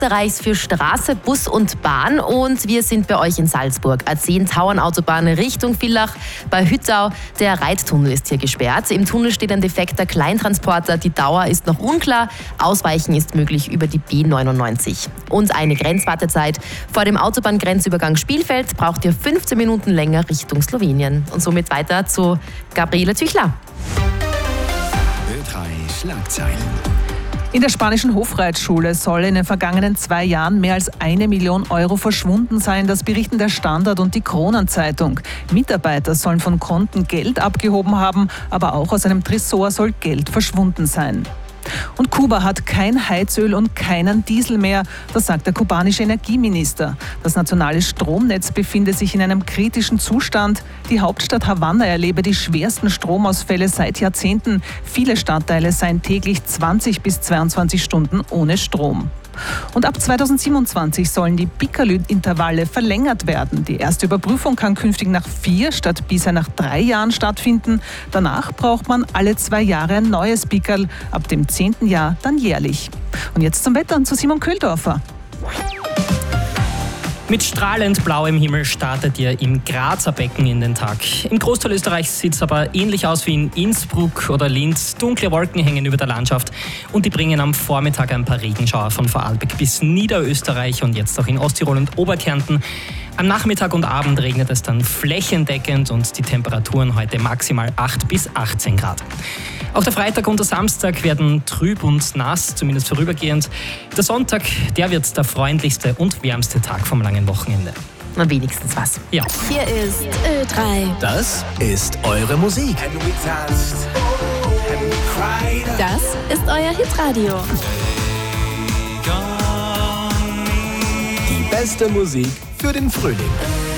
Österreichs für Straße, Bus und Bahn und wir sind bei euch in Salzburg. A10-Tauernautobahn Richtung Villach bei Hüttau. Der Reittunnel ist hier gesperrt. Im Tunnel steht ein defekter Kleintransporter. Die Dauer ist noch unklar. Ausweichen ist möglich über die B99. Und eine Grenzwartezeit. Vor dem Autobahngrenzübergang Spielfeld braucht ihr 15 Minuten länger Richtung Slowenien. Und somit weiter zu Gabriele Züchler. Ö3 Schlagzeilen. In der spanischen Hofreitschule soll in den vergangenen 2 Jahren mehr als 1 Million Euro verschwunden sein. Das berichten der Standard und die Kronenzeitung. Mitarbeiter sollen von Konten Geld abgehoben haben, aber auch aus einem Tresor soll Geld verschwunden sein. Und Kuba hat kein Heizöl und keinen Diesel mehr, das sagt der kubanische Energieminister. Das nationale Stromnetz befinde sich in einem kritischen Zustand. Die Hauptstadt Havanna erlebe die schwersten Stromausfälle seit Jahrzehnten. Viele Stadtteile seien täglich 20 bis 22 Stunden ohne Strom. Und ab 2027 sollen die Pickerl-Intervalle verlängert werden. Die erste Überprüfung kann künftig nach 4 statt bisher nach 3 Jahren stattfinden. Danach braucht man alle 2 Jahre ein neues Pickerl, ab dem 10. Jahr dann jährlich. Und jetzt zum Wetter und zu Simon Köhldorfer. Mit strahlend blauem Himmel startet ihr im Grazer Becken in den Tag. Im Großteil Österreichs sieht es aber ähnlich aus wie in Innsbruck oder Linz. Dunkle Wolken hängen über der Landschaft und die bringen am Vormittag ein paar Regenschauer von Vorarlberg bis Niederösterreich und jetzt auch in Osttirol und Oberkärnten. Am Nachmittag und Abend regnet es dann flächendeckend und die Temperaturen heute maximal 8 bis 18 Grad. Auch der Freitag und der Samstag werden trüb und nass, zumindest vorübergehend. Der Sonntag, der wird der freundlichste und wärmste Tag vom langen Wochenende. Na, wenigstens was. Ja. Hier ist Ö3. Das ist eure Musik. Das ist euer Hitradio. Die beste Musik für den Frühling.